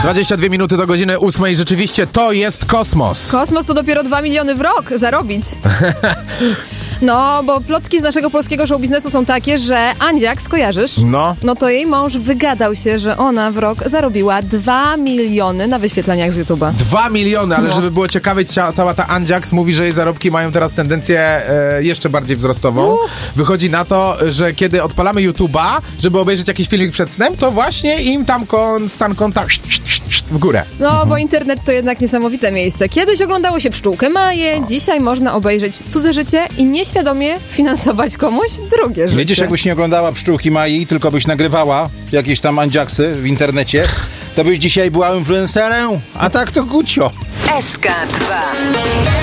22 minuty do godziny 8. Rzeczywiście to jest kosmos. Kosmos to dopiero 2 miliony w rok zarobić. No, bo plotki z naszego polskiego show biznesu są takie, że Andziak, skojarzysz? No to jej mąż wygadał się, że ona w rok zarobiła 2 miliony na wyświetleniach z YouTube'a. 2 miliony, ale żeby było ciekawe, cała ta Andziaks mówi, że jej zarobki mają teraz tendencję jeszcze bardziej wzrostową. Wychodzi na to, że kiedy odpalamy YouTube'a, żeby obejrzeć jakiś filmik przed snem, to właśnie im tam stan konta w górę. No, bo internet to jednak niesamowite miejsce. Kiedyś oglądało się Pszczółkę Maję, dzisiaj można obejrzeć cudze życie i nieświadomie finansować komuś drugie życie. Widzisz, jakbyś nie oglądała Pszczółki Mai, tylko byś nagrywała jakieś tam Andziaksy w internecie, to byś dzisiaj była influencerem, a tak to gucio. SK2